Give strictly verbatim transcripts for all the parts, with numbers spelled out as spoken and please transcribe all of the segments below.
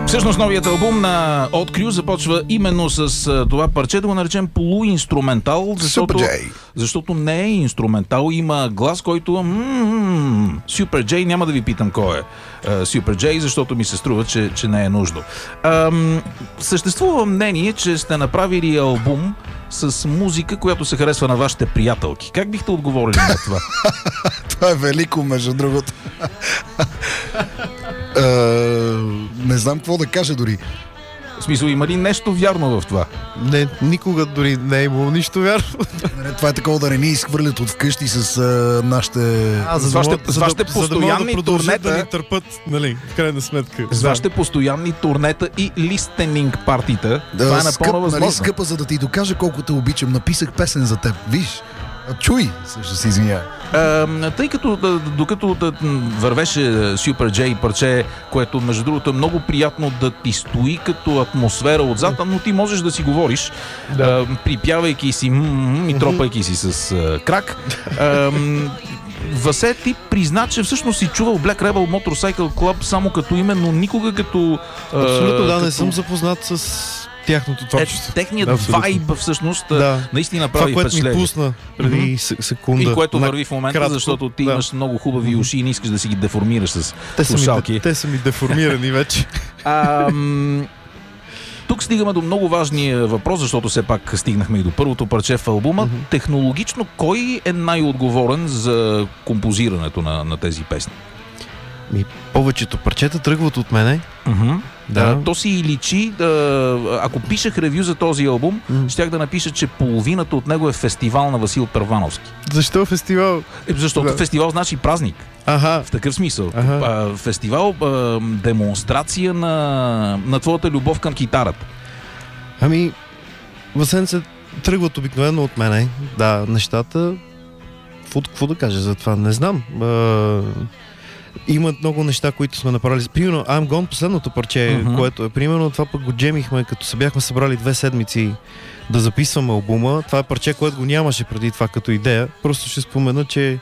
Всъщност новият албум на Odd Crew започва именно с това парче, да го наречем полуинструментал, защото, защото не е инструментал, има глас, който м-м-м, Super J, няма да ви питам кой е Super J, защото ми се струва, че, че не е нужно. Ам, съществува мнение, че сте направили албум с музика, която се харесва на вашите приятелки. Как бихте отговорили на това? Това е велико, между другото. Uh, не знам какво да кажа дори. В смисъл, има ли нещо вярно в това? Не, никога дори не е имало нищо вярно. Това е такова да не ни изхвърлят от вкъщи с uh, нашите... А, за, за вашите, за, вашите за, постоянни за да турнета... да ни търпат, нали, в крайна сметка. С да. вашите постоянни турнета и листенинг партита. Да, това е напълно възможно. Нали, скъпа, за да ти докажа колко те обичам. Написах песен за теб. Виж, чуй, също си извиня. Uh, тъй като да, докато да вървеше Super J парче, което между другото е много приятно да ти стои като атмосфера отзад, но ти можеш да си говориш, да. uh, припявайки си м-м-м и тропайки си с uh, крак. Uh, Васе, ти призна, че всъщност си чувал Black Rebel Motorcycle Club само като име, но никога като... Uh, Абсолютно да, като... не съм запознат с тяхното творчество. Е, техният да, вайб всъщност да. наистина прави това, впечатление. Това, което ми пусна преди mm-hmm. секунда. И което върви в момента, кратко, защото ти да. имаш много хубави mm-hmm. уши и не искаш да си ги деформираш с те слушалки. Са ми, те са ми деформирани вече. А, м- тук стигаме до много важния въпрос, защото все пак стигнахме и до първото парче в албума. Mm-hmm. Технологично, кой е най-отговорен за композирането на, на тези песни? Ми, повечето парчета тръгват от мене. Mm-hmm. Да. Да, то си и личи. Да, ако пишех ревю за този албум, mm. щях да напиша, че половината от него е фестивал на Васил Първановски. Защо фестивал? Е, защото да. фестивал значи празник. Ага. В такъв смисъл. Ага. А, фестивал, а, демонстрация на, на твоята любов към китарата. Ами, Васенце тръгват обикновено от мене. Да, нещата. Какво да кажа за това? Не знам. А... Има много неща, които сме направили. Примерно I'm Gone, последното парче, uh-huh. което е примерно това пък го джемихме, като се бяхме събрали две седмици да записваме албума. Това е парче, което го нямаше преди това като идея. Просто ще спомена, че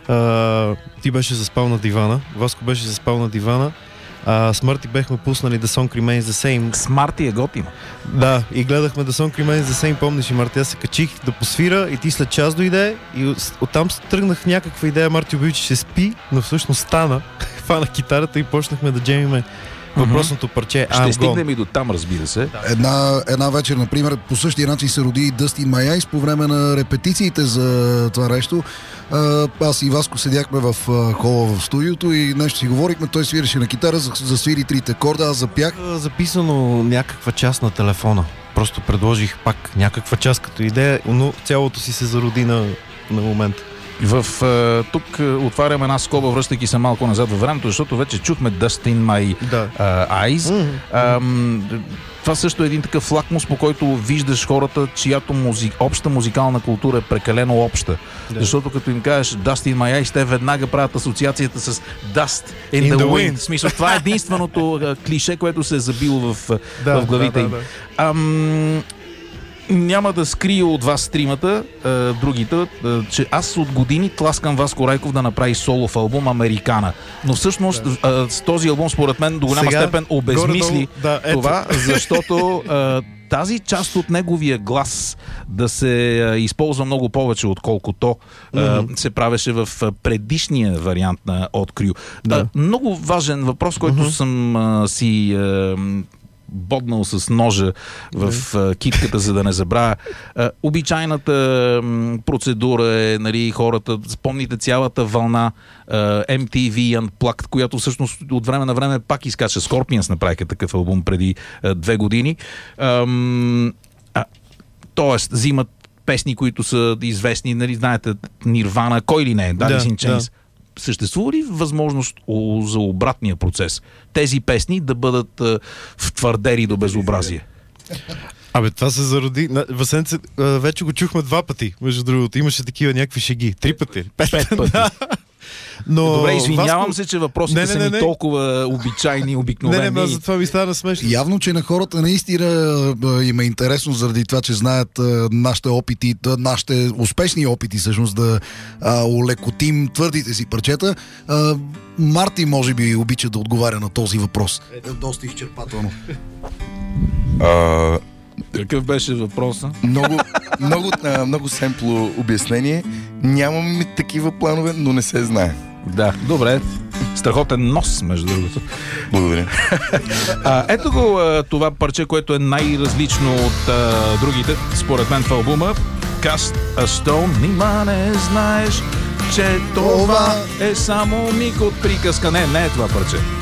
а, ти беше заспал на дивана, Васко беше заспал на дивана, а с Марти бехме пуснали The Song Remains the Same. С Марти е готино. Да, и гледахме The Song Remains the Same, помниш и Марти, аз се качих да посвира и ти след час дойде и оттам тръгнах някаква идея, Марти обяви, че ще спи, но всъщност стана, хвана китарата и почнахме да джемиме въпросното парче. Ще стигнем и до там, разбира се. Една, една вечер, например, по същия начин се роди Dust in My Eyes по време на репетициите за това нещо. Аз и Васко седяхме в хола в студиото и нещо си говорихме. Той свиреше на китара, засвири трите акорда, аз запях. Записано някаква част на телефона. Просто предложих пак някаква част като идея, но цялото си се зароди на, на момента. В, тук отварям една скоба, връщайки се малко назад във времето, защото вече чухме Dust in My да. uh, Eyes. Mm-hmm. Um, това също е един такъв лакмус, по който виждаш хората, чиято музи... обща музикална култура е прекалено обща. Да. Защото като им кажеш Dust in My Eyes, те веднага правят асоциацията с Dust in, in the, the Wind. В смисъл, това е единственото клише, което се е забило в, да, в главите да, да, им. Да. Um, Няма да скрия от вас тримата, е, другите, е, че аз от години тласкам Васко Райков да направи солов албум Американа. Но всъщност да. е, с този албум според мен до голяма Сега, степен обезмисли да, това, защото е, тази част от неговия глас да се е, използва много повече, отколкото е, mm-hmm. се правеше в предишния вариант на Odd Crew. Да. Е, много важен въпрос, който mm-hmm. съм е, си... Е, боднал с ножа в uh, китката, за да не забравя. Uh, обичайната um, процедура е, нали, хората, спомните цялата вълна uh, Ем Ти Ви Unplugged, която всъщност от време на време пак изкача. Scorpions направиха такъв албум преди uh, две години. Um, uh, тоест, взимат песни, които са известни, нали, знаете, Нирвана, кой ли не е, Alice in Chains. Да. Съществува ли възможност за обратния процес? Тези песни да бъдат а, втвърдери до безобразие? Абе, това се зароди. Васенце, вече го чухме два пъти, между другото. Имаше такива някакви шеги. Три пъти. Пет, Пет пъти. Но, Добре, извинявам Васко... се, че въпросите не, не, са не, ми не. толкова обичайни, обикновени. Не, не, не, затова ми стана смешно. Явно, че на хората наистина а, им е интересно заради това, че знаят а, нашите опити, а, нашите успешни опити всъщност да а, улекотим твърдите си парчета. А, Марти може би обича да отговаря на този въпрос. Е, доста изчерпателно. А, Какъв беше въпроса? много, много, а, много семпло обяснение. Нямам такива планове, но не се знае. Да, добре. Страхотен нос, между другото. Благодаря. А, ето го а, това парче, което е най-различно от а, другите, според мен в албума. Cast a Stone. Нима не знаеш, че това е само миг от приказка. Не, не е това парче.